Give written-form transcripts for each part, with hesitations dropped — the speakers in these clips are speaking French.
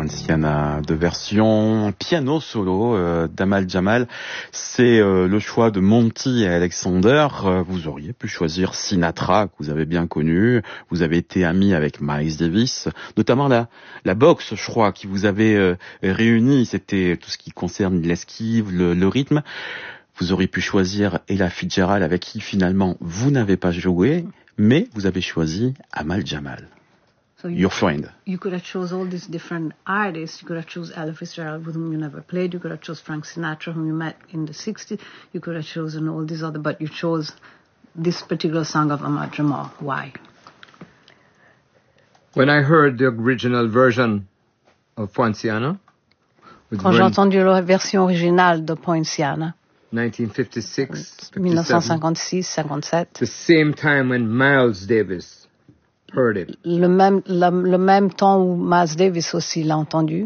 Poinciana de version piano solo d'Amal Jamal. C'est le choix de Monty et Alexander. Vous auriez pu choisir Sinatra, que vous avez bien connu. Vous avez été ami avec Miles Davis, notamment la boxe, je crois, qui vous avait réunis. C'était tout ce qui concerne l'esquive, le rythme. Vous auriez pu choisir Ella Fitzgerald, avec qui finalement vous n'avez pas joué, mais vous avez choisi Amal Jamal. So Your friend. You could have chose all these different artists. You could have chose Ella Fitzgerald, with whom you never played. You could have chose Frank Sinatra, whom you met in the 60s. You could have chosen all these other, but you chose this particular song of Ahmad Jamal. Why? When I heard the original version of Poinciana, Quand j'ai entendu la version originale de Poinciana, 1956, 1956, 57, the same time when Miles Davis heard it. le même temps où Miles Davis aussi l'a entendu.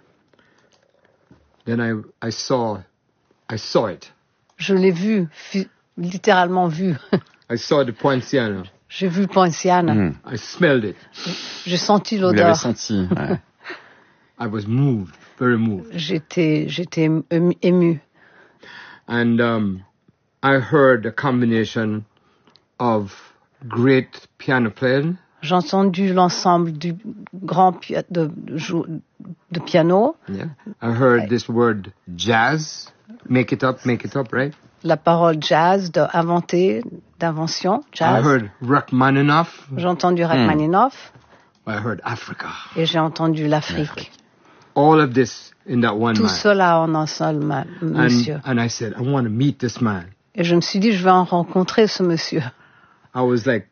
Then I saw it. Je l'ai vu, littéralement vu. I saw the Poinciana. J'ai vu Poinciana. I smelled it. J'ai senti Vous l'avez l'odeur. senti. Ouais. I was moved, very moved. J'étais ému. And I heard a combination of great piano playing. J'ai entendu l'ensemble du grand de piano. Yeah. I heard this word jazz. Make it up, right? La parole jazz, d'invention, jazz. I heard Rachmaninoff. J'ai entendu Rachmaninoff. I heard Africa. Et j'ai entendu l'Afrique. All of this in that one Tout man. cela en un seul monsieur. And I said, I want to meet this man. Et je me suis dit, je vais en rencontrer ce monsieur. I was like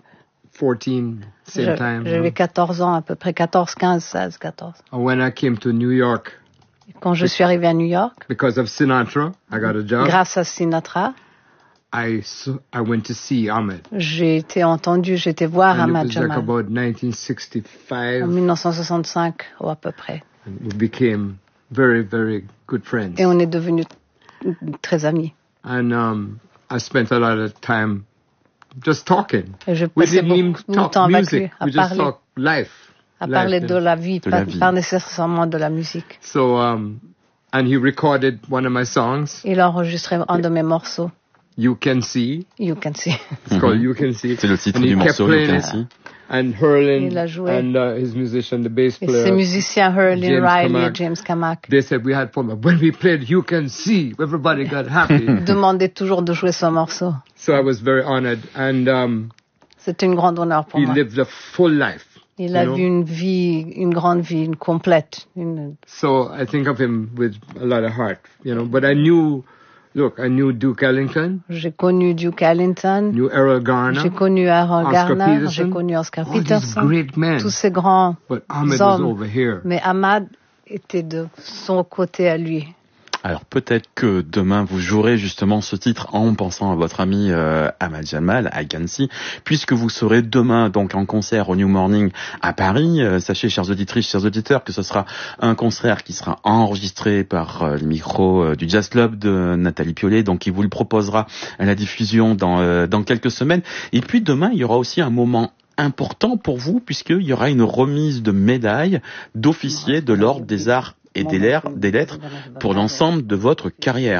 14, same time. J'avais 14 ans, à peu près 14, 15, 16, 14. And when I came to New York, Quand je suis arrivé à New York, because of Sinatra, I got a job. grâce à Sinatra, I went to see Ahmed. j'ai été voir And Ahmad it was like Jamal about 1965. en 1965, ou à peu près. And we became very, very good friends. Et on est devenus très amis. And I spent a lot of time just talking. Et je We passais didn't even beaucoup de talk temps avec music. lui, à We just parler. talked life. À parler de la vie, De la vie. pas nécessairement de la musique. So, and he recorded one of my songs, Il a enregistré un de mes morceaux, You Can See. You Can See. It's called You Can See. C'est le titre And he du kept morceau, playing You Can it. See. And Hurlin Il a joué. and his musician, the bass Et player, ses musiciens Hurlin James Riley et Kamak. James Kamak they said we had fun. But when we played You Can See, everybody got happy. demandaient toujours de jouer ce morceau. So I was very honored. And C'était une grande honneur pour he moi. lived a full life. Il a vu une grande vie, une complète. So I think of him with a lot of heart, But I knew Duke Ellington, J'ai connu Duke Ellington, knew Errol Garner, j'ai connu Harold Oscar Garner, Peterson, j'ai connu Oscar all these Peterson, great men. tous ces grands But Ahmed was hommes. over here. Mais Ahmad était de son côté à lui. Alors peut-être que demain vous jouerez justement ce titre en pensant à votre ami Ahmad Jamal, I Can See, puisque vous serez demain donc en concert au New Morning à Paris. Sachez, chères auditrices, chers auditeurs, que ce sera un concert qui sera enregistré par le micro du Jazz Club de Nathalie Piollet, donc qui vous le proposera à la diffusion dans quelques semaines. Et puis demain, il y aura aussi un moment important pour vous, puisqu'il y aura une remise de médailles d'officier de l'Ordre des Arts et des lettres pour l'ensemble de votre carrière.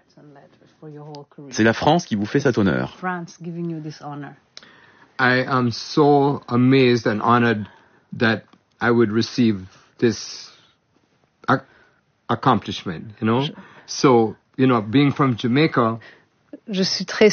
C'est la France qui vous fait cet honneur. France giving you this honor. I am so amazed and honored that I would receive this accomplishment, So, being from Jamaica. Je suis très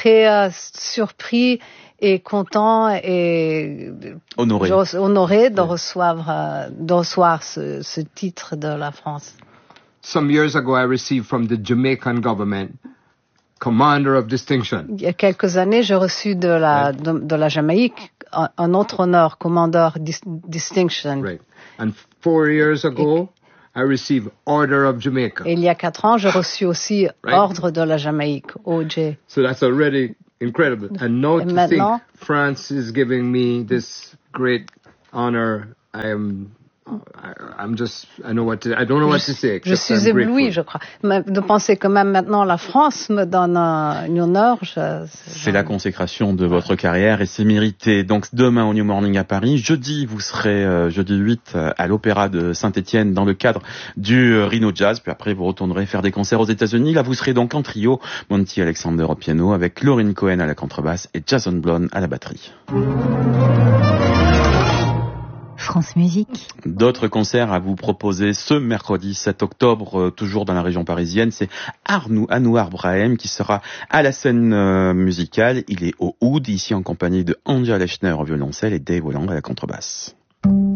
surpris et content et honoré de recevoir ce titre de la France. Some years ago, I received from the Jamaican government Commander of Distinction. Il y a quelques années, j'ai reçu de la Jamaïque un autre honneur, Commander Distinction. Right. And 4 years ago, I received Order of Jamaica. Et il y a 4 ans, j'ai reçu aussi Ordre de la Jamaïque, OJ. So that's already incredible. And now to think France is giving me this great honor, I am I don't know what to say. Je suis ébloui, je crois. Mais de penser que même maintenant la France me donne un honneur. C'est la consécration de votre carrière et c'est mérité. Donc demain au New Morning à Paris. Jeudi, vous serez jeudi 8 à l'Opéra de Saint-Étienne dans le cadre du Rhino Jazz. Puis après, vous retournerez faire des concerts aux États-Unis. Là, vous serez donc en trio. Monty Alexander au piano avec Lauryn Cohen à la contrebasse et Jason Blonde à la batterie. France Musique. D'autres concerts à vous proposer ce mercredi 7 octobre, toujours dans la région parisienne. C'est Anouar Brahim qui sera à la scène musicale. Il est au Oud, ici en compagnie de Anja Lechner au violoncelle et Dave Holland à la contrebasse.